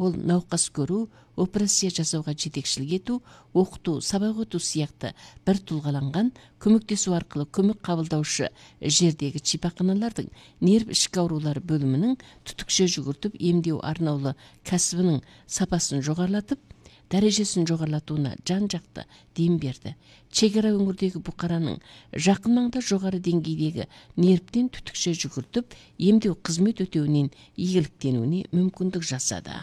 Ол науқас көрүү, операция жасауға жетекшілік ету, оқыту, сабақ өту сияқты бір тұлғаланған көмектесу арқылы көмек қабылдаушы жердегі шипақаналардың нерв ішкі аурулар бөлімінің түтікше жүгіртіп емдеу арнаулы кәсібінің сапасын жоғарылатып, дәрежесін жоғарылатуына жан-жақты дем берді. Шекара өңірдегі бұқараның жақын маңда жоғары деңгейдегі нервтен түтікше жүгіртіп, емдеу қызмет өтеуінен игіліктенуіне мүмкіндік жасады.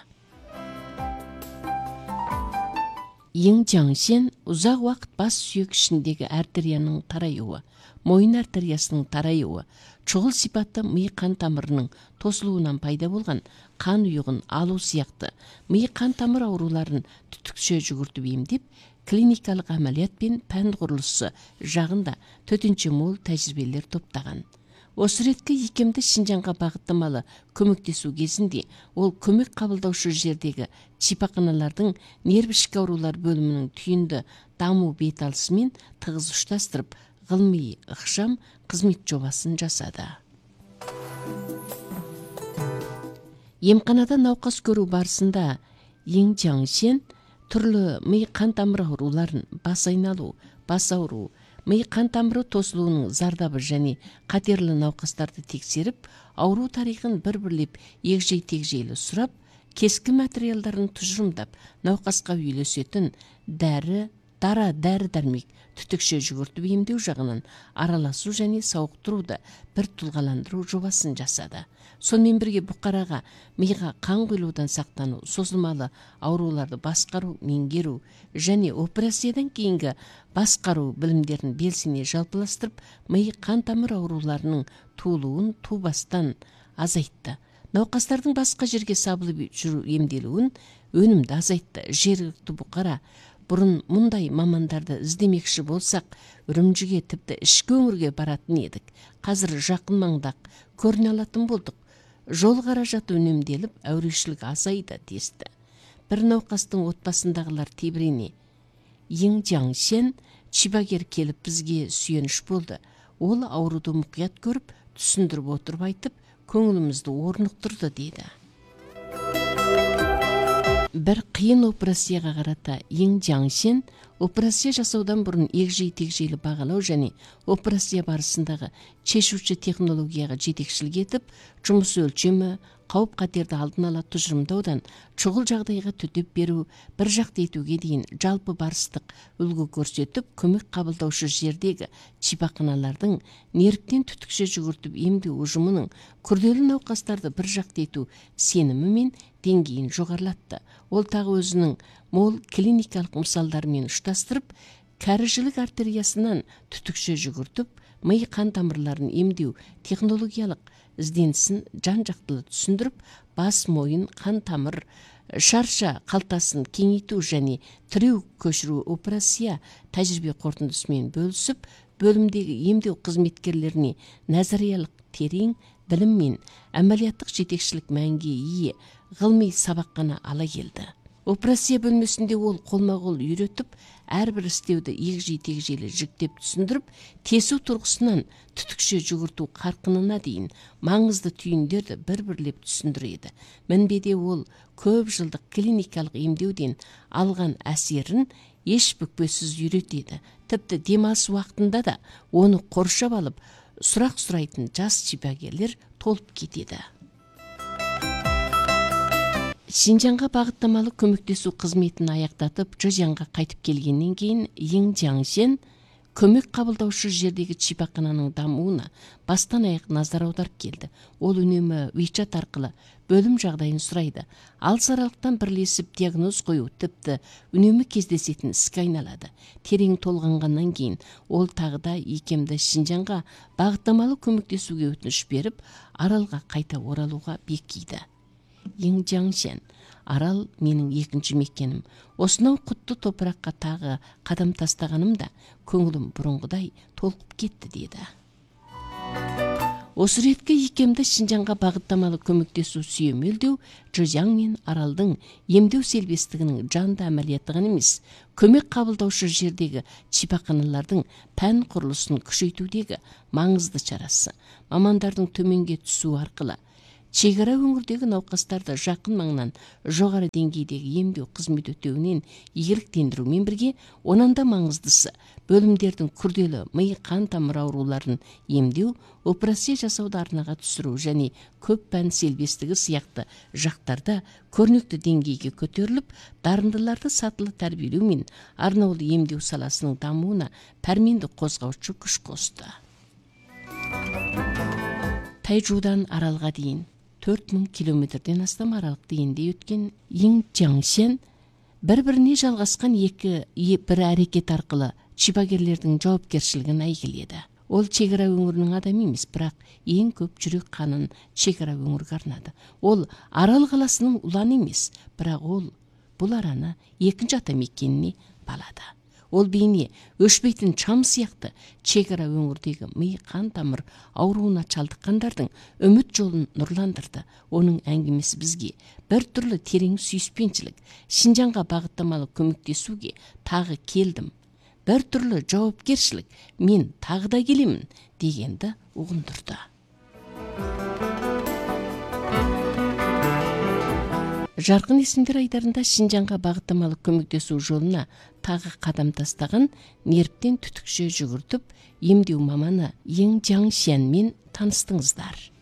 Йин Чжаңсен ұзақ уақыт бас сүйек ішіндегі артерияның тараюы, мойын артериясының тараюы, шұғыл сипатты ми қан тамырының тосылуынан пайда болған қан ұйығын алу сияқты ми қан тамыр ауруларын түтікше жүгіртіп емдеп, клиникалық әмәлият пен пән құрылысы жағында төтенше мол тәжірибелер топтаған. Осы ретке икемді Шинжаңға бағыттамалы көмектесу кезінде ол көмек қабылдаушы жердегі шипақаналардың нерв ішкі аурулар бөлімінің түйінді даму беталысымен тығыз ұштастырып, ғылыми ықшам қызмет жобасын жасады. Емханада науқас көру барысында Йин Чжаңсен түрлі ми қан тамыр ауруларын, бас айналу, бас ауру, ми қан тамыры тосылуының зардабы және қатерлі науқастарды тексеріп, ауру тарихын бір-бірлеп егжей-тегжейлі сұрап, кескі материалдарын тұжырымдап, науқасқа үйлесетін дара дәрі-дәрмек түтікше жүгіртіп емдеу жағынан араласу және сауықтыруды бір тұлғаландыру жобасын жасады. Сонымен бірге бұқараға миға қан құйылудан сақтану, созылмалы ауруларды басқару, меңгеру және операциядан кейінгі басқару білімдерін белсене жалпыластырып, ми қан тамыр ауруларының туылуын тубастан азайтты. Науқастардың басқа жерге сабылып жүру емделуін өнімді азайтты. Жергілікті бұқара бұрын мұндай мамандарды іздемекші болсақ, Үрімжіге тіпті ішкі өңірге баратын едік. Қазір жақын маңдақ көріне алатын болдық. Жол қаражаты үнемделіп, әурешілік азайды десті. Бір науқастың отбасындағылар тебірене. Йин Чжаңсен шипагер келіп бізге сүйеніш болды. Ол ауруды мұқият көріп, түсіндіріп отырып айтып, көңілімізді орнықтырды деді. Бір қиын операцияға қарата Йин Чжаңсен операция жасаудан бұрын егжей-тегжейлі бағалау және операция барысындағы шешуші технологияға жетекшілік етіп, жұмыс өлшемі, қауіп-қатерді алдын ала тұжырымдаудан шұғыл жағдайға төтеп беру, бір жақты етуге дейін жалпы барыстық үлгі көрсетіп, көмек қабылдаушы жердегі шипақаналардың нервтен түтікше жүгіртіп емдеу ұжымының күрделі науқастарды бір жақты ету сенімі мен деңгейін жоғарылатты. Ол тағы өзінің мол клиникалық мысалдарымен ұштастырып, кәрі-жілік артериясынан түтікше жүгіртіп, ми қан тамырларын емдеу технологиялық ізденісін жан-жақтылы түсіндіріп, бас, мойын, қан тамыр, шарша қалтасын кеңейту және тіреу көшіру операция тәжірибе қорытындысымен бөлісіп, бөлімдегі емдеу қызметкерлеріне назариялық терең білім мен әмәлияттық жетекшілік мәнге ие ғылыми сабаққана ала келді. Операция бөлмесінде ол қолма-қол үйретіп, әрбір істеуді егжей-тегжейлі жіктеп түсіндіріп, тесу тұрғысынан түтікше жүгірту қарқынына дейін маңызды түйіндерді бір-бірлеп түсіндіреді. Мінбеде ол көп жылдық клиникалық емдеуден алған әсерін еш бүкпесіз үйретеді. Тіпті демалыс уақытында да оны қоршап алып, сұрақ сұрайтын жас шипагерлер толып кетеді. Шинжаңға бағыттамалы көмектесу қызметін аяқтатып, Зhejiangға қайтып келгеннен кейін Йин Чжаңсен көмек қабылдаушы жердегі шипақананың дамуына бастан аяқ назар аударып келді. Ол үнемі WeChat арқылы бөлім жағдайын сұрайды. Алыс-аралықтан бірлесіп диагноз қою тіпті үнемі кездесетін іске айналады. Терең толғанғаннан кейін ол тағы да икемді Шинжаңға бағыттамалы көмектесуге өтініш беріп, Аралға қайта оралуға бекиді. Йин Чжаңсен: Арал менің екінші мекенім. Осынау құтты топыраққа тағы қадам тастағанымда көңілім бұрынғыдай толқып кетті деді. Осы ретке икемді Шинжаңға бағыттамалы көмектесу сүйемелдеу Зhejiang мен Аралдың емдеу селбестігінің жанды әмәлияты ғана емес, көмек қабылдаушы жердегі шипақаналардың пән құрылысын күшейтудегі маңызды шарасы. Мамандардың төменге түсу арқылы чегара өңірдегі науқастарды жақын маңнан жоғары деңгейдегі емдеу қызмет өтеуінен игіліктендірумен бірге, онан да маңыздысы бөлімдердің күрделі ми қан тамыр ауруларын емдеу, операция жасауды арнаға түсіру және көп пән селбестігі сияқты жақтарда көрнекті деңгейге көтеріліп, дарындыларды сатылы тәрбиелеу мен арнаулы емдеу саласының дамуына пәрменді қозғаушы күш қосты. Тайжудан Аралға дейін 4000 километрден астам аралықты енде өткен Йинчжаншен бір-біріне жалғасқан бір әрекет арқылы шипагерлердің жауапкершілігін әйгіледі. Ол чегара өңірінің адамы емес, бірақ ең көп жүрек қанын чегара өңірге арнады. Ол Арал қаласының ұланы емес, бірақ ол бұл араны екінші атамекеніне балады. Ол бейне өшпейтін шам сияқты чегара өңірдегі ми қан тамыр ауруына шалдыққандардың үміт жолын нұрландырды. Оның әңгімесі бізге бір түрлі терең сүйіспеншілік, Шинжанға бағыттамалы көмектесуге тағы келдім. Бір түрлі жауапкершілік, мен тағы да келемін дегенді ұғындырды. Жарқын есімдер айдарында Шинжанға бағыттамалы көмектесу жолына тағы қадам тастаған нерптен түтікше жүгіртіп, емдеу маманы Йинчжаншенмен таныстыңыздар.